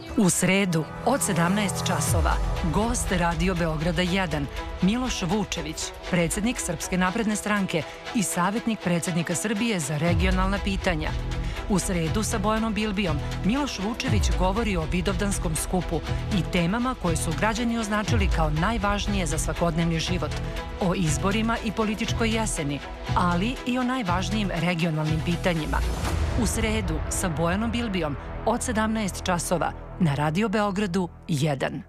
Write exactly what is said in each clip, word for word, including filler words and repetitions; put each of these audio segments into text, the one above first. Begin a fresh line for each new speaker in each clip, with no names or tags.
U sredu od sedamnaest časova gost Radio Beograda jedan Miloš Vučević, predsjednik Srpske napredne stranke i savjetnik predsjednika Srbije za regionalna pitanja. U sredu sa Bojanom Bilbijom Miloš Vučević govori o Vidovdanskom skupu i temama koje su građani označili kao najvažnije za svakodnevni život, o izborima i političkoj jeseni, ali i o najvažnijim regionalnim pitanjima. U sredu sa Bojanom Bilbijom od sedamnaest časova na Radio Beogradu jedan.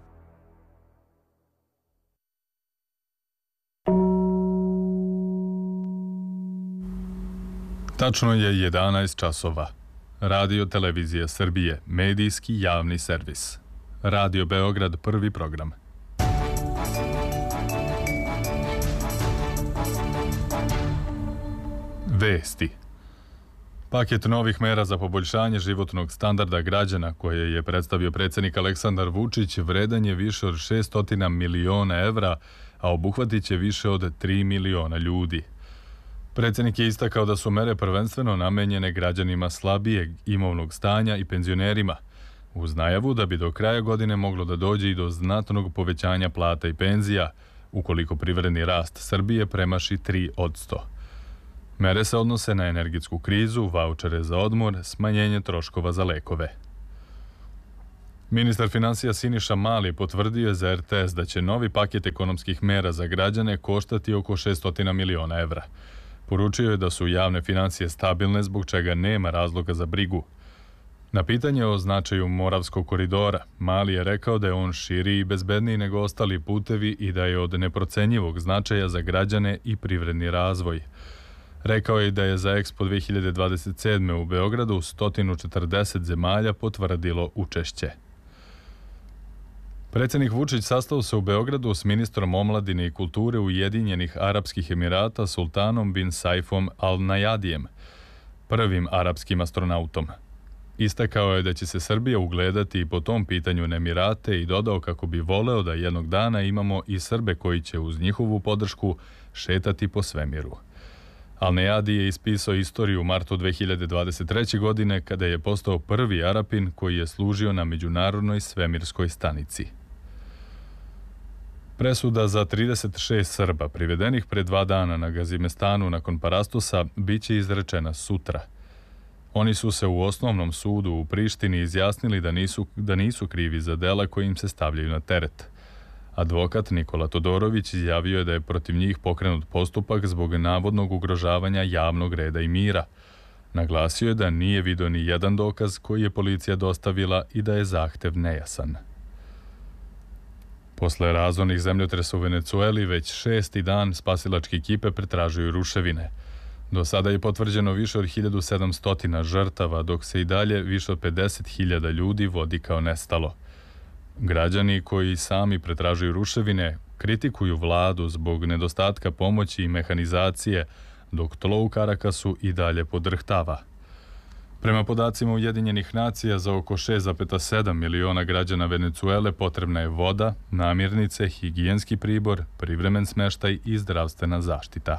Tačno je jedanaest časova. Radio Televizija Srbije, medijski javni servis. Radio Beograd, prvi program. Vesti. Paket novih mera za poboljšanje životnog standarda građana koje je predstavio predsjednik Aleksandar Vučić vredan je više od šesto miliona evra, a obuhvatit će više od tri miliona ljudi. Predsjednik je istakao da su mere prvenstveno namenjene građanima slabijeg imovnog stanja i penzionerima, uz najavu da bi do kraja godine moglo da dođe i do znatnog povećanja plata i penzija, ukoliko privredni rast Srbije premaši tri posto. Mere se odnose na energetsku krizu, vaučere za odmor, smanjenje troškova za lekove. Ministar finansija Siniša Mali potvrdio je za er te es da će novi paket ekonomskih mera za građane koštati oko šesto miliona evra. Poručio je da su javne financije stabilne, zbog čega nema razloga za brigu. Na pitanje o značaju Moravskog koridora, Mali je rekao da je on širi i bezbedniji nego ostali putevi i da je od neprocenjivog značaja za građane i privredni razvoj. Rekao je da je za Expo dve hiljade dvadeset sedme u Beogradu sto četrdeset zemalja potvrdilo učešće. Predsjednik Vučić sastao se u Beogradu s ministrom omladine i kulture Ujedinjenih Arapskih Emirata Sultanom bin Saifom Al Nayadijem, prvim arapskim astronautom. Istakao je da će se Srbija ugledati i po tom pitanju na Emirate i dodao kako bi voleo da jednog dana imamo i Srbe koji će uz njihovu podršku šetati po svemiru. Al Nayadi je ispisao istoriju u martu dve hiljade dvadeset treće. godine kada je postao prvi Arapin koji je služio na međunarodnoj svemirskoj stanici. Presuda za trideset šest Srba privedenih pre dva dana na Gazimestanu nakon Parastosa biće izrečena sutra. Oni su se u osnovnom sudu u Prištini izjasnili da nisu, da nisu krivi za dela koji im se stavljaju na teret. Advokat Nikola Todorović izjavio je da je protiv njih pokrenut postupak zbog navodnog ugrožavanja javnog reda i mira. Naglasio je da nije vidio ni jedan dokaz koji je policija dostavila i da je zahtev nejasan. Posle razornih zemljotresa u Venecueli već šesti dan spasilačke ekipe pretražuju ruševine. Do sada je potvrđeno više od hiljadu sedamsto žrtava, dok se i dalje više od pedeset hiljada ljudi vodi kao nestalo. Građani koji sami pretražuju ruševine kritikuju vladu zbog nedostatka pomoći i mehanizacije, dok tlo u Karakasu i dalje podrhtava. Prema podacima Ujedinjenih nacija, za oko šest zarez sedam miliona građana Venecuele potrebna je voda, namirnice, higijenski pribor, privremen smeštaj i zdravstvena zaštita.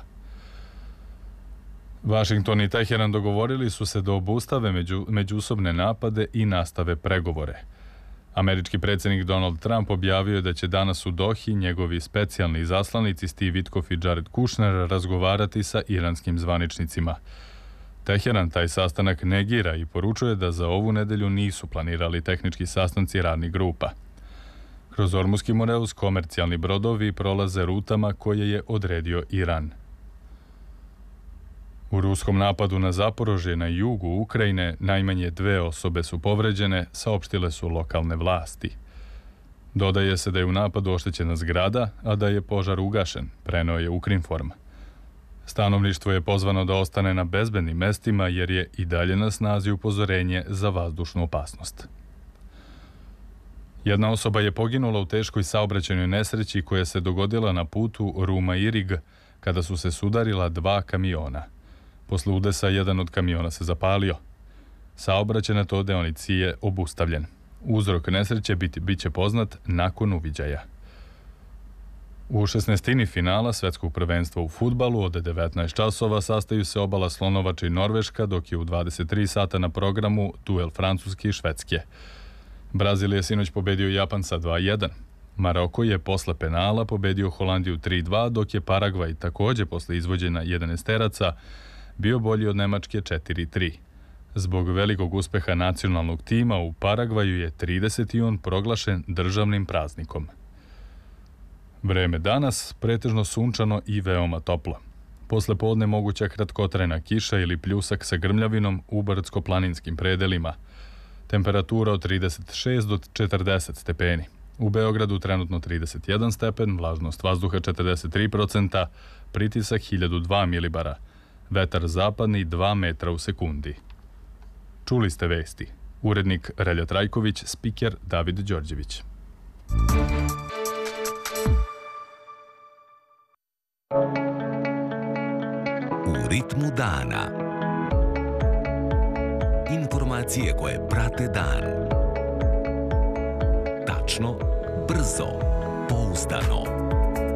Vašington i Teheran dogovorili su se da obustave među, međusobne napade i nastave pregovore. Američki predsjednik Donald Trump objavio je da će danas u Dohi njegovi specijalni izaslanici Steve Witkoff i Jared Kushner razgovarati sa iranskim zvaničnicima. Teheran taj sastanak negira i poručuje da za ovu nedelju nisu planirali tehnički sastanci radnih grupa. Kroz Ormuski Moreus komercijalni brodovi prolaze rutama koje je odredio Iran. U ruskom napadu na Zaporožje na jugu Ukrajine najmanje dve osobe su povređene, saopštile su lokalne vlasti. Dodaje se da je u napadu oštećena zgrada, a da je požar ugašen, preneo je Ukrinform. Stanovništvo je pozvano da ostane na bezbednim mestima jer je i dalje na snazi upozorenje za vazdušnu opasnost. Jedna osoba je poginula u teškoj saobraćajnoj nesreći koja se dogodila na putu Ruma-Irig kada su se sudarila dva kamiona. Posle udesa jedan od kamiona se zapalio. Saobraćaj na toj deonici je obustavljen. Uzrok nesreće biti, bit će poznat nakon uviđaja. U šesnaestini finala svetskog prvenstva u fudbalu od devetnaest časova sastaju se Obala Slonovača i Norveška, dok je u dvadeset tri sata na programu duel Francuske i Švedske. Brazil je sinoć pobedio Japan sa dva jedan. Maroko je posle penala pobedio Holandiju tri dva, dok je Paragvaj takođe posle izvođenja jedanaesteraca bio bolji od Nemačke četiri tri. Zbog velikog uspeha nacionalnog tima u Paragvaju je trideseti jun proglašen državnim praznikom. Vreme danas pretežno sunčano i veoma toplo. Posle podne moguća kratkotrajna kiša ili pljusak sa grmljavinom u brdsko-planinskim predelima. Temperatura od trideset šest do četrdeset stepeni. U Beogradu trenutno trideset jedan stepen, vlažnost vazduha četrdeset tri procenta, pritisak hiljadu dva milibara. Vetar zapadni dva metra u sekundi. Čuli ste vesti. Urednik Relja Trajković, spiker David Đorđević.
U ritmu dana. Informacije koje prate dan. Tačno, brzo, pouzdano.